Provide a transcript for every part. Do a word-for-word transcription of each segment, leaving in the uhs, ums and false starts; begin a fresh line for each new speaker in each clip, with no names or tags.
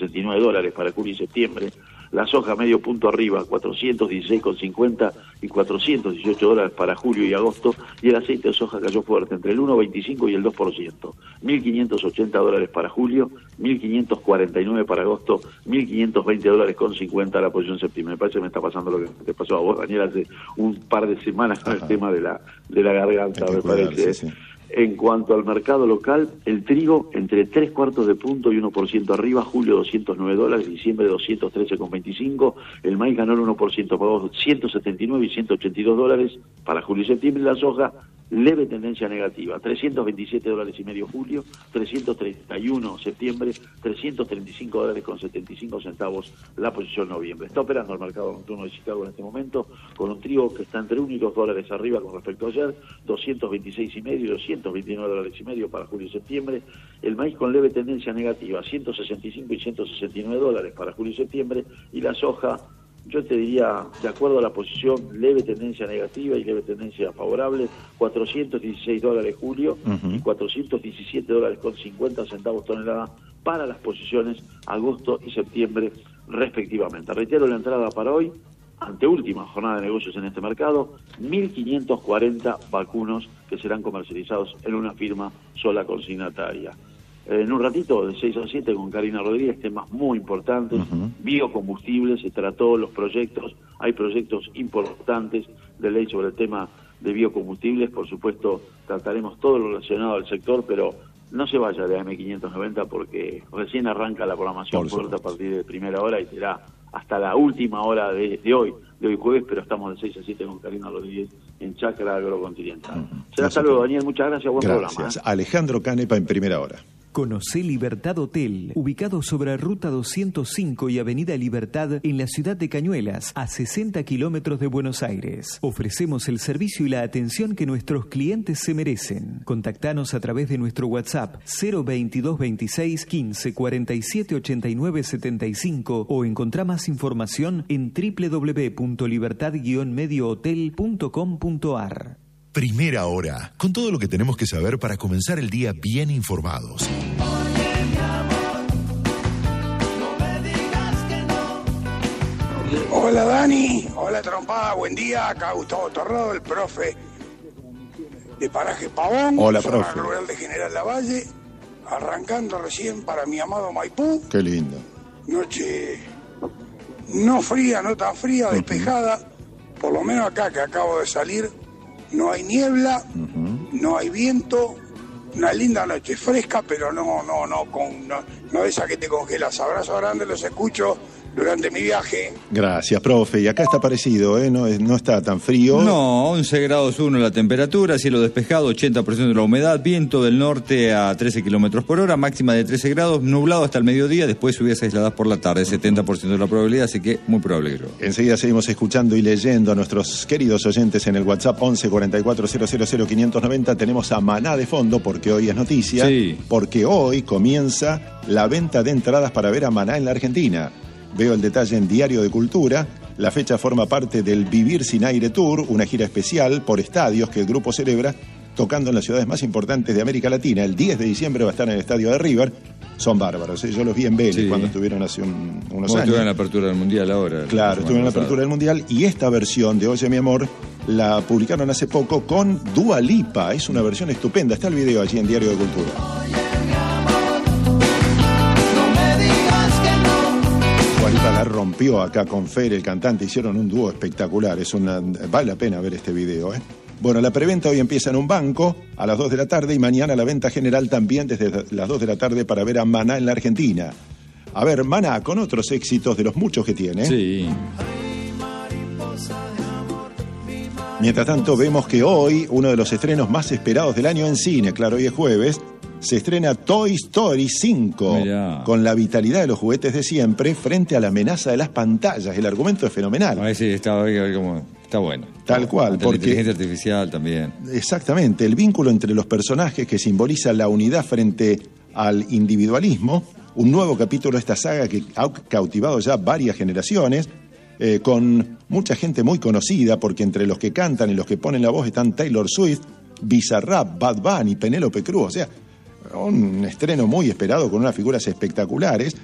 sesenta y nueve dólares para julio y septiembre. La soja medio punto arriba, cuatrocientos dieciséis con cincuenta y cuatrocientos dieciocho dólares para julio y agosto, y el aceite de soja cayó fuerte, entre el uno coma veinticinco y el dos por ciento. mil quinientos ochenta dólares para julio, mil quinientos cuarenta y nueve para agosto, mil quinientos veinte dólares con cincuenta la posición septiembre. Me parece que me está pasando lo que te pasó a vos, Daniel, hace un par de semanas con el tema de la, de la garganta, me parece. Sí, sí. En cuanto al mercado local, el trigo entre tres cuartos de punto y uno por ciento arriba, julio doscientos nueve dólares, diciembre doscientos trece con veinticinco, el maíz ganó el uno por ciento, pagó ciento setenta y nueve y ciento ochenta y dos dólares para julio y septiembre, la soja leve tendencia negativa, trescientos veintisiete dólares y medio julio, trescientos treinta y uno septiembre, trescientos treinta y cinco dólares con setenta y cinco centavos la posición noviembre. Está operando el mercado nocturno de Chicago en este momento con un trigo que está entre uno y dos dólares arriba con respecto a ayer, doscientos veintiséis y medio y doscientos veintinueve dólares y medio para julio y septiembre, el maíz con leve tendencia negativa, ciento sesenta y cinco y ciento sesenta y nueve dólares para julio y septiembre, y la soja, yo te diría, de acuerdo a la posición, leve tendencia negativa y leve tendencia favorable, cuatrocientos dieciséis dólares julio uh-huh. y cuatrocientos diecisiete dólares con cincuenta centavos tonelada para las posiciones agosto y septiembre respectivamente. Reitero la entrada para hoy, anteúltima jornada de negocios en este mercado, mil quinientos cuarenta vacunos que serán comercializados en una firma sola consignataria. En un ratito, de seis a siete, con Karina Rodríguez, temas muy importantes, uh-huh. biocombustibles, se trató los proyectos, hay proyectos importantes de ley sobre el tema de biocombustibles, por supuesto trataremos todo lo relacionado al sector, pero no se vaya de A M quinientos noventa porque recién arranca la programación fuerte a partir de primera hora y será hasta la última hora de, de hoy, de hoy jueves, pero estamos de seis a siete con Karina Rodríguez en Chacra Agrocontinental. Uh-huh. Será hasta luego, Daniel, muchas gracias, buen
gracias.
programa. ¿eh?
Alejandro Canepa en primera hora.
Conocé Libertad Hotel, ubicado sobre Ruta doscientos cinco y Avenida Libertad en la ciudad de Cañuelas, a sesenta kilómetros de Buenos Aires. Ofrecemos el servicio y la atención que nuestros clientes se merecen. Contactanos a través de nuestro WhatsApp cero veintidós veintiséis quince cuarenta y siete ochenta y nueve setenta y cinco o encontrá más información en doble u doble u doble u punto libertad guion medio hotel punto com punto a r.
Primera hora, con todo lo que tenemos que saber para comenzar el día bien informados.
Oye, mi amor, no me digas que no.
Hola Dani, hola Trompada, buen día, acá Gustavo Torrado, el profe de Paraje Pavón.
Hola,
zona
profe.
rural de General Lavalle, arrancando recién para mi amado Maipú.
Qué lindo.
Noche no fría, no tan fría, despejada, por lo menos acá que acabo de salir. No hay niebla, uh-huh. no hay viento, una linda noche, fresca, pero no, no, no, con, no, no esa que te congelas. Abrazo grande, los escucho durante mi viaje.
Gracias, profe. Y acá está parecido, ¿eh? No, es, no está tan frío.
No, once grados uno la temperatura, cielo despejado, ochenta por ciento de la humedad, viento del norte a trece kilómetros por hora, máxima de trece grados, nublado hasta el mediodía, después lluvias aisladas por la tarde, setenta por ciento de la probabilidad, así que muy probable que llueva.
Enseguida seguimos escuchando y leyendo a nuestros queridos oyentes en el WhatsApp once cuarenta y cuatro cero cero cero quinientos noventa. Tenemos a Maná de fondo porque hoy es noticia,
sí.
porque hoy comienza la venta de entradas para ver a Maná en la Argentina. Veo el detalle en Diario de Cultura. La fecha forma parte del Vivir Sin Aire Tour, una gira especial por estadios que el grupo celebra, tocando en las ciudades más importantes de América Latina. El diez de diciembre va a estar en el estadio de River. Son bárbaros, ¿eh? Yo los vi en Vélez sí. cuando estuvieron hace un, unos años.
Estuvieron en la apertura del Mundial ahora.
Claro, estuvieron en la apertura del Mundial. Y esta versión de Oye Mi Amor la publicaron hace poco con Dua Lipa. Es una versión estupenda. Está el video allí en Diario de Cultura. La rompió acá con Fer, el cantante, hicieron un dúo espectacular, es una, vale la pena ver este video, ¿eh? Bueno, la preventa hoy empieza en un banco a las dos de la tarde y mañana la venta general también desde las dos de la tarde para ver a Maná en la Argentina. A ver, Maná, con otros éxitos de los muchos que tiene.
Sí.
Mientras tanto, vemos que hoy, uno de los estrenos más esperados del año en cine, claro, hoy es jueves, se estrena Toy Story cinco, Mirá. Con la vitalidad de los juguetes de siempre frente a la amenaza de las pantallas. El argumento es fenomenal.
A ver si está, como, está bueno.
Tal cual.
Porque, la inteligencia artificial también.
Exactamente. El vínculo entre los personajes que simboliza la unidad frente al individualismo. Un nuevo capítulo de esta saga que ha cautivado ya varias generaciones. Eh, con mucha gente muy conocida, porque entre los que cantan y los que ponen la voz están Taylor Swift, Bizarrap, Bad Bunny, Penélope Cruz. O sea, un estreno muy esperado con unas figuras espectaculares.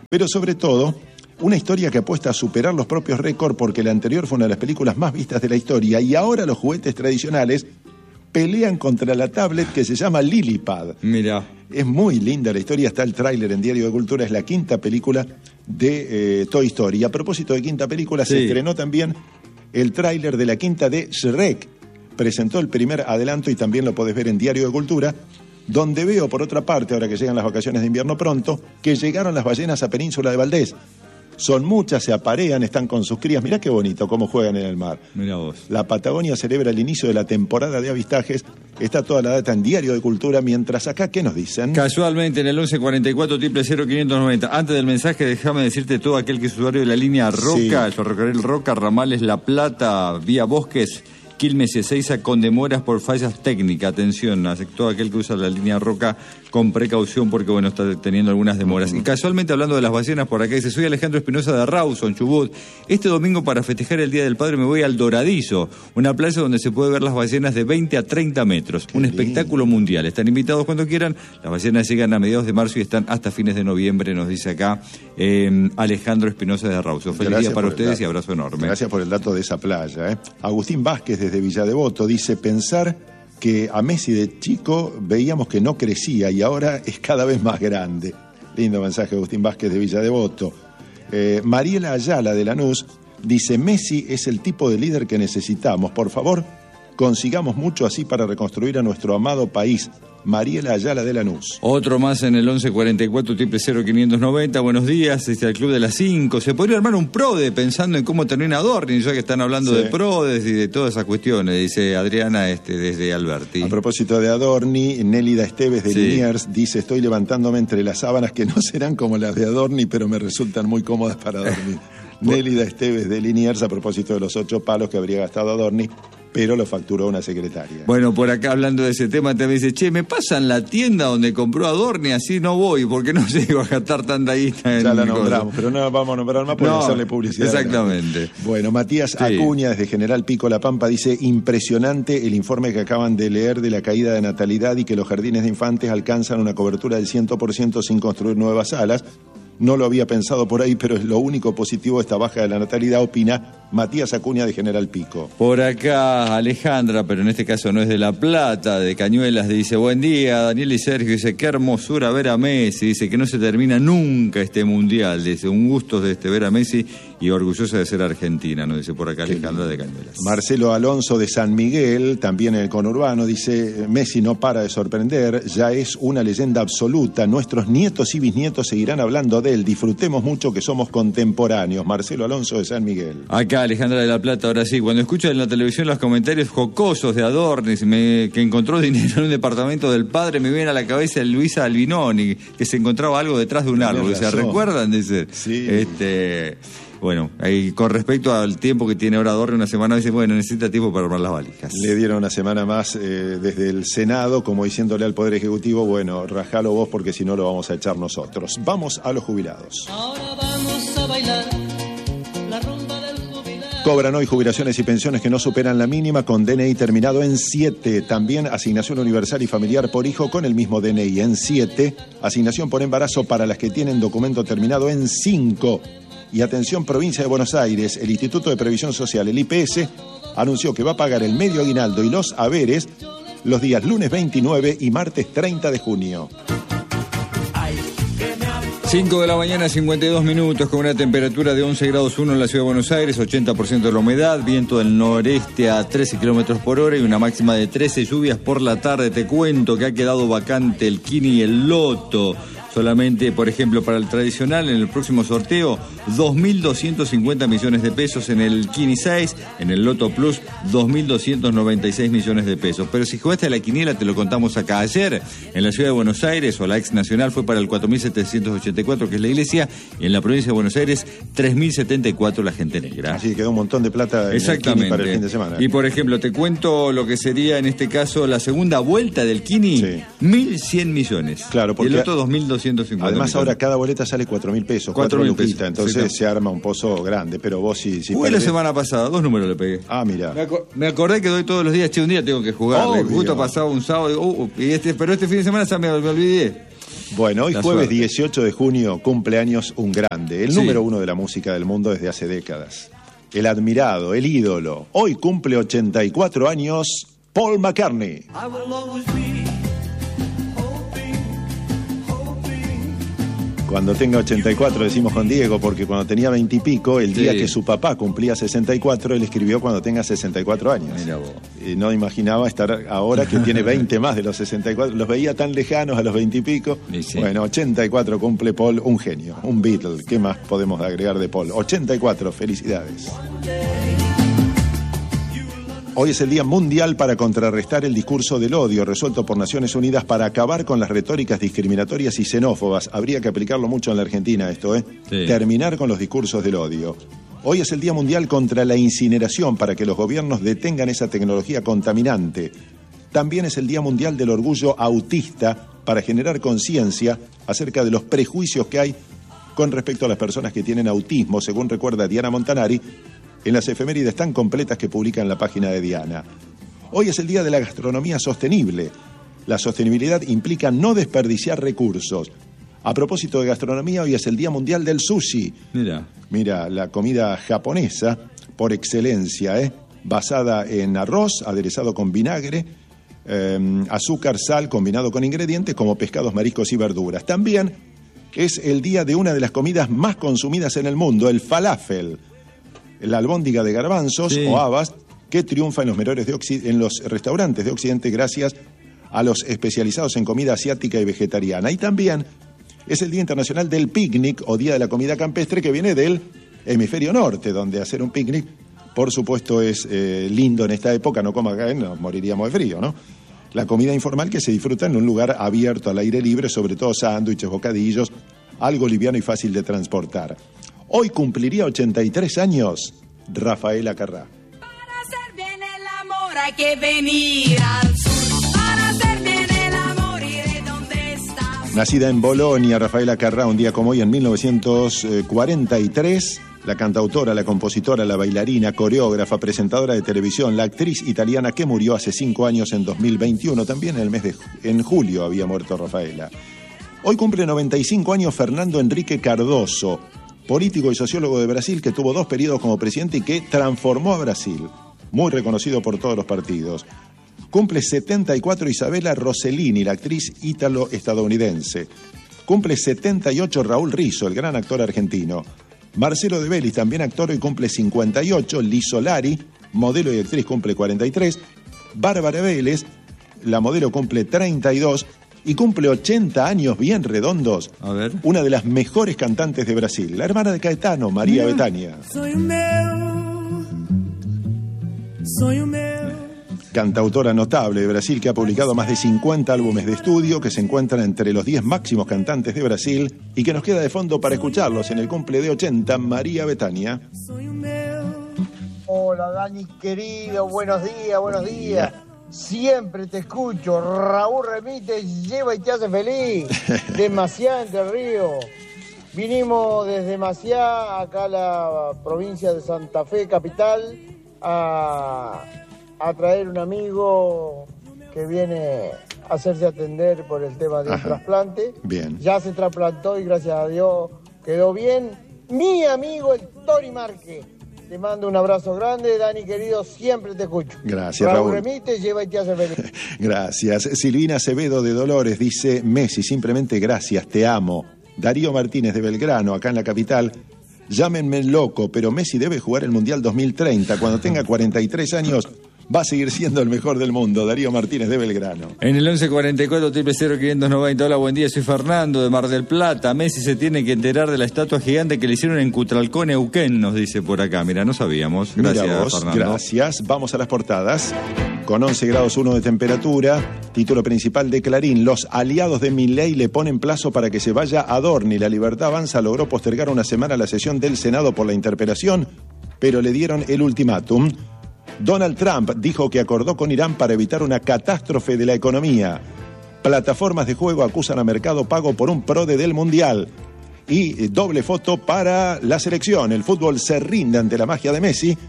Pero sobre todo, una historia que apuesta a superar los propios récords porque la anterior fue una de las películas más vistas de la historia y ahora los juguetes tradicionales pelean contra la tablet que se llama Lilipad.
Mira.
Es muy linda la historia, está el tráiler en Diario de Cultura, es la quinta película de eh, Toy Story. Y a propósito de quinta película, sí. se estrenó también el tráiler de la quinta de Shrek. Presentó el primer adelanto y también lo podés ver en Diario de Cultura, donde veo, por otra parte, ahora que llegan las vacaciones de invierno pronto, que llegaron las ballenas a Península de Valdés. Son muchas, se aparean, están con sus crías. Mirá qué bonito cómo juegan en el mar.
Mirá vos.
La Patagonia celebra el inicio de la temporada de avistajes. Está toda la data en Diario de Cultura, mientras acá, ¿qué nos dicen?
Casualmente, en el once cuarenta y cuatro triple cero quinientos noventa. Antes del mensaje, déjame decirte todo aquel que es usuario de la línea Roca, sí. el ferrocarril Roca, ramales La Plata, vía Bosques, Quilmes y Ezeiza con demoras por fallas técnicas. Atención, a todo aquel que usa la línea Roca con precaución porque, bueno, está teniendo algunas demoras. Y casualmente, hablando de las ballenas, por acá dice, soy Alejandro Espinosa de Rawson, Chubut. Este domingo, para festejar el Día del Padre, me voy al Doradizo, una playa donde se puede ver las ballenas de veinte a treinta metros. Qué un lindo. Espectáculo mundial. Están invitados cuando quieran. Las ballenas llegan a mediados de marzo y están hasta fines de noviembre, nos dice acá eh, Alejandro Espinosa de Rawson. Feliz Gracias día para ustedes y abrazo enorme.
Gracias por el dato de esa playa. ¿eh? Agustín Vázquez, desde Villa Devoto, dice, pensar que a Messi de chico veíamos que no crecía y ahora es cada vez más grande. Lindo mensaje, Agustín Vázquez de Villa Devoto. Eh, Mariela Ayala de Lanús dice, Messi es el tipo de líder que necesitamos. Por favor, consigamos mucho así para reconstruir a nuestro amado país. Mariela Ayala de Lanús.
Otro más en el once cuarenta y cuatro triple cero quinientos noventa. Buenos días, este el Club de las cinco. Se podría armar un PRODE pensando en cómo termina Dorni, ya que están hablando sí. de PRODES y de todas esas cuestiones, dice Adriana este, desde Alberti.
A propósito de Adorni, Nélida Esteves de sí. Liniers dice, estoy levantándome entre las sábanas que no serán como las de Adorni, pero me resultan muy cómodas para dormir. Nélida Esteves de Liniers, a propósito de los ocho palos que habría gastado Adorni, pero lo facturó una secretaria.
Bueno, por acá hablando de ese tema, también dice, che, me pasan la tienda donde compró Adorni, así no voy, porque no se iba a gastar tanta guita en
ya la nombramos, cosa. Pero no vamos a nombrar más por no hacerle publicidad.
Exactamente.
Bueno, Matías sí. Acuña, desde General Pico La Pampa, dice, impresionante el informe que acaban de leer de la caída de natalidad y que los jardines de infantes alcanzan una cobertura del cien por ciento sin construir nuevas salas. No lo había pensado por ahí, pero es lo único positivo de esta baja de la natalidad, opina Matías Acuña de General Pico.
Por acá Alejandra, pero en este caso no es de La Plata, de Cañuelas, dice, buen día, Daniel y Sergio, dice, qué hermosura ver a Messi, dice que no se termina nunca este mundial, dice, un gusto de este ver a Messi y orgullosa de ser argentina, nos dice por acá Alejandra de Cañuelas.
Marcelo Alonso de San Miguel, también en el conurbano, dice, Messi no para de sorprender, ya es una leyenda absoluta, nuestros nietos y bisnietos seguirán hablando de él, disfrutemos mucho que somos contemporáneos. Marcelo Alonso de San Miguel.
Acá Alejandra de La Plata, ahora sí, cuando escucho en la televisión los comentarios jocosos de Adorni, me, que encontró dinero en un departamento del padre, me viene a la cabeza Luisa Albinoni, que se encontraba algo detrás de un árbol, ¿se recuerdan? Dice,
sí.
Este... Bueno, ahí, con respecto al tiempo que tiene ahora Adorni, una semana, dice, bueno, necesita tiempo para armar las valijas.
Le dieron una semana más eh, desde el Senado, como diciéndole al Poder Ejecutivo, bueno, rajalo vos porque si no lo vamos a echar nosotros. Vamos a los jubilados.
Ahora vamos a bailar la rumba del jubilado.
Cobran hoy jubilaciones y pensiones que no superan la mínima con D N I terminado en siete. También asignación universal y familiar por hijo con el mismo D N I en siete. Asignación por embarazo para las que tienen documento terminado en cinco. Y atención, provincia de Buenos Aires, el Instituto de Previsión Social, el I P S, anunció que va a pagar el medio aguinaldo y los haberes los días lunes veintinueve y martes treinta de junio.
cinco de la mañana, cincuenta y dos minutos, con una temperatura de once grados uno en la ciudad de Buenos Aires, ochenta por ciento de la humedad, viento del noreste a trece kilómetros por hora y una máxima de trece, lluvias por la tarde. Te cuento que ha quedado vacante el Kini y el Loto. Solamente, por ejemplo, para el tradicional, en el próximo sorteo, dos mil doscientos cincuenta millones de pesos en el Kini seis, en el Loto Plus, dos mil doscientos noventa y seis millones de pesos. Pero si jugaste a la quiniela, te lo contamos acá. Ayer, en la ciudad de Buenos Aires, o la ex nacional, fue para el cuatro mil setecientos ochenta y cuatro, que es la iglesia, y en la provincia de Buenos Aires, tres mil setenta y cuatro, la gente negra.
Así que quedó un montón de plata en
Exactamente.
el Kini para el fin de semana.
Y, por ejemplo, te cuento lo que sería, en este caso, la segunda vuelta del Kini, sí. mil cien millones.
Claro, porque
y el Loto, dos mil doscientos cincuenta.
Además,
millones.
ahora cada boleta sale cuatro mil pesos, cuatro luquitas, entonces sí, se arma un pozo grande, pero vos si... si
Jugué perdés... la semana pasada, dos números le pegué.
Ah, mira.
Me, aco me acordé que doy todos los días, che, un día tengo que jugar, justo pasaba un sábado, uh, y este, pero este fin de semana ya me, me olvidé.
Bueno, hoy
La
jueves
suerte.
dieciocho de junio, cumpleaños un grande, el
Sí.
número uno de la música del mundo desde hace décadas. El admirado, el ídolo. Hoy cumple ochenta y cuatro años Paul McCartney.
I will always be hoping, hoping.
Cuando tenga ochenta y cuatro decimos con Diego, porque cuando tenía veinte y pico, el día
Sí.
que su papá cumplía sesenta y cuatro, él escribió cuando tenga sesenta y cuatro años.
Mira vos.
Y no imaginaba estar ahora que tiene veinte más de los sesenta y cuatro. Los veía tan lejanos a los veinte y pico.
Y sí.
Bueno, ochenta y cuatro cumple Paul, un genio, un Beatle. ¿Qué más podemos agregar de Paul? ochenta y cuatro, felicidades. Hoy es el Día Mundial para contrarrestar el discurso del odio, resuelto por Naciones Unidas para acabar con las retóricas discriminatorias y xenófobas. Habría que aplicarlo mucho en la Argentina esto, ¿eh?
Sí.
Terminar con los discursos del odio. Hoy es el Día Mundial contra la incineración, para que los gobiernos detengan esa tecnología contaminante. También es el Día Mundial del Orgullo Autista, para generar conciencia acerca de los prejuicios que hay con respecto a las personas que tienen autismo, según recuerda Diana Montanari, en las efemérides tan completas que publica en la página de Diana. Hoy es el Día de la Gastronomía Sostenible. La sostenibilidad implica no desperdiciar recursos. A propósito de gastronomía, hoy es el Día Mundial del Sushi.
Mira.
Mira, la comida japonesa por excelencia, ¿eh? Basada en arroz, aderezado con vinagre, eh, azúcar, sal, combinado con ingredientes como pescados, mariscos y verduras. También es el día de una de las comidas más consumidas en el mundo, el falafel, la albóndiga de garbanzos
Sí.
o habas, que triunfa en los, menores de Occ- en los restaurantes de Occidente gracias a los especializados en comida asiática y vegetariana. Y también es el Día Internacional del Picnic o Día de la Comida Campestre, que viene del hemisferio norte, donde hacer un picnic, por supuesto, es eh, lindo en esta época. No como acá, nos moriríamos de frío, ¿no? La comida informal que se disfruta en un lugar abierto al aire libre, sobre todo sándwiches, bocadillos, algo liviano y fácil de transportar. Hoy cumpliría ochenta y tres años Rafaela Carrá.
Para hacer bien el amor hay que venir al sur. Para hacer bien el amor iré donde estás.
Nacida en Bolonia, Rafaela Carrá, un día como hoy en mil novecientos cuarenta y tres, la cantautora, la compositora, la bailarina, coreógrafa, presentadora de televisión, la actriz italiana que murió hace cinco años en dos mil veintiuno, también en el mes de en julio había muerto Rafaela. Hoy cumple noventa y cinco años Fernando Henrique Cardoso, político y sociólogo de Brasil que tuvo dos periodos como presidente y que transformó a Brasil, muy reconocido por todos los partidos. Cumple setenta y cuatro Isabella Rossellini, la actriz ítalo-estadounidense. Cumple setenta y ocho Raúl Rizzo, el gran actor argentino. Marcelo de Bellis, también actor, y cumple cincuenta y ocho. Liz Solari, modelo y actriz, cumple cuarenta y tres. Bárbara Vélez, la modelo, cumple treinta y dos. Y cumple ochenta años bien redondos.
A ver.
Una de las mejores cantantes de Brasil, la hermana de Caetano, María Bethânia.
Sonho meu, sonho meu.
Cantautora notable de Brasil que ha publicado más de cincuenta álbumes de estudio, que se encuentran entre los diez máximos cantantes de Brasil y que nos queda de fondo para escucharlos en el cumple de ochenta, María Bethânia.
Hola Dani querido, buenos días, buenos días. Siempre te escucho. Raúl Remite lleva y te hace feliz. De Maciá, Entre Ríos. Vinimos desde Maciá, acá a la provincia de Santa Fe, capital, a, a traer un amigo que viene a hacerse atender por el tema del
Ajá.
trasplante.
Bien.
Ya se trasplantó y gracias a Dios quedó bien. Mi amigo el Tony Márquez. Te mando un abrazo grande, Dani querido, siempre te escucho.
Gracias, Raúl.
Raúl Remite, lleva y te hace feliz.
Gracias. Silvina Acevedo de Dolores dice: Messi, simplemente gracias, te amo. Darío Martínez de Belgrano, acá en la capital: llámenme loco, pero Messi debe jugar el Mundial dos mil treinta. Cuando tenga cuarenta y tres años, va a seguir siendo el mejor del mundo. Darío Martínez de Belgrano.
En el once cuarenta y cuatro, triple cero, quinientos noventa. Hola, buen día, soy Fernando de Mar del Plata. Messi se tiene que enterar de la estatua gigante que le hicieron en Cutralcón, Neuquén, nos dice por acá. Mira, no sabíamos. Gracias,
Mira vos,
Fernando.
gracias. Vamos a las portadas. Con once grados uno de temperatura, título principal de Clarín: los aliados de Milei le ponen plazo para que se vaya a Adorni. La Libertad Avanza logró postergar una semana la sesión del Senado por la interpelación, pero le dieron el ultimátum. Donald Trump dijo que acordó con Irán para evitar una catástrofe de la economía. Plataformas de juego acusan a Mercado Pago por un PRODE del Mundial. Y eh, doble foto para la selección. El fútbol se rinde ante la magia de Messi.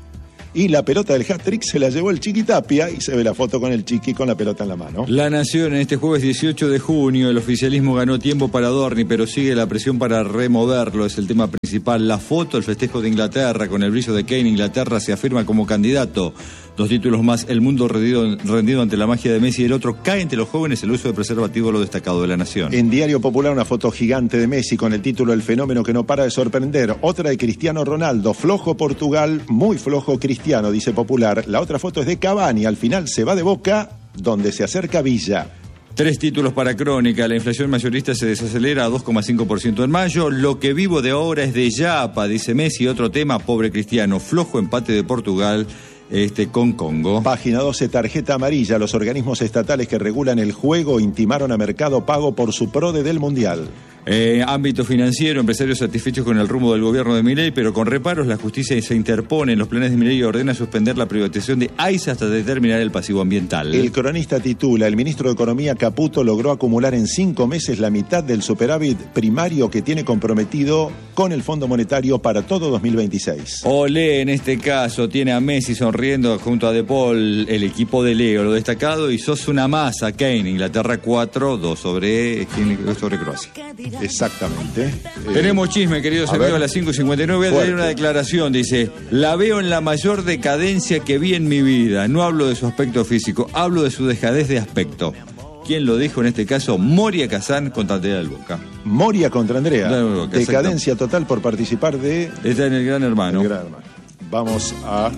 y la pelota del hat-trick se la llevó el Chiqui Tapia y se ve la foto con el Chiqui con la pelota en la mano.
La Nación, en este jueves dieciocho de junio, el oficialismo ganó tiempo para Dorni, pero sigue la presión para removerlo, es el tema principal. La foto, el festejo de Inglaterra, con el brillo de Kane, Inglaterra se afirma como candidato. Dos títulos más, el mundo rendido, rendido ante la magia de Messi y el otro cae entre los jóvenes el uso de preservativo, lo destacado de La Nación.
En Diario Popular, una foto gigante de Messi con el título El fenómeno que no para de sorprender. Otra de Cristiano Ronaldo, flojo Portugal, muy flojo Cristiano, dice Popular. La otra foto es de Cavani, al final se va de Boca, donde se acerca Villa.
Tres títulos para Crónica. La inflación mayorista se desacelera a dos coma cinco por ciento en mayo. Lo que vivo de ahora es de Yapa, dice Messi. Otro tema, pobre Cristiano, flojo empate de Portugal este con Congo.
Página doce, tarjeta amarilla. Los organismos estatales que regulan el juego intimaron a Mercado Pago por su PRODE del Mundial.
Eh, ámbito financiero, empresarios satisfechos con el rumbo del gobierno de Milei, pero con reparos la justicia se interpone en los planes de Milei y ordena suspender la privatización de AISA hasta determinar el pasivo ambiental.
El cronista titula, el ministro de Economía Caputo logró acumular en cinco meses la mitad del superávit primario que tiene comprometido con el Fondo Monetario para todo dos mil veintiséis.
Olé, en este caso, tiene a Messi sonriendo junto a De Paul, el equipo de Leo, lo destacado, y sos una masa, Kane, Inglaterra cuatro dos sobre, sobre Croacia.
Exactamente.
Tenemos chisme, queridos amigos, a las cinco y cincuenta y nueve. Voy a leer una declaración, dice: la veo en la mayor decadencia que vi en mi vida. No hablo de su aspecto físico, hablo de su dejadez de aspecto. ¿Quién lo dijo en este caso? Moria Kazán contra Andrea del Boca.
Moria contra Andrea.
Del Boca,
decadencia total por participar de...
Está en el Gran Hermano.
El Gran Hermano. Vamos a...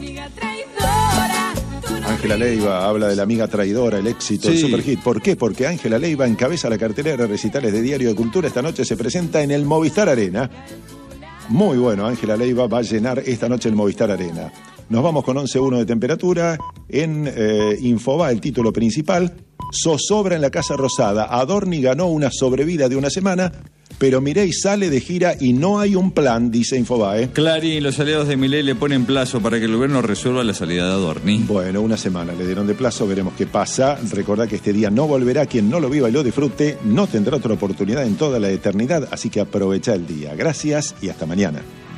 Ángela Leiva habla de la amiga traidora, el éxito, sí. El superhit. ¿Por qué? Porque Ángela Leiva encabeza la cartelera de recitales de Diario de Cultura. Esta noche se presenta en el Movistar Arena. Muy bueno, Ángela Leiva va a llenar esta noche el Movistar Arena. Nos vamos con once uno de temperatura. En eh, Infobae, el título principal, zozobra en la Casa Rosada. Adorni ganó una sobrevida de una semana, pero Milei sale de gira y no hay un plan, dice Infobae.
Clarín, los aliados de Milei le ponen plazo para que el gobierno resuelva la salida de Adorni.
Bueno, una semana le dieron de plazo, veremos qué pasa. Recordá que este día no volverá. Quien no lo viva y lo disfrute no tendrá otra oportunidad en toda la eternidad, así que aprovecha el día. Gracias y hasta mañana.